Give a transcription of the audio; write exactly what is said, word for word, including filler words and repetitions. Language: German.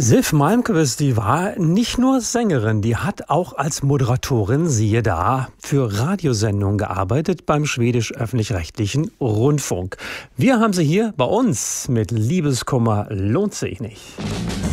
Siw Malmkvist, die war nicht nur Sängerin, die hat auch als Moderatorin, siehe da, für Radiosendungen gearbeitet beim schwedisch-öffentlich-rechtlichen Rundfunk. Wir haben sie hier bei uns mit Liebeskummer lohnt sich nicht.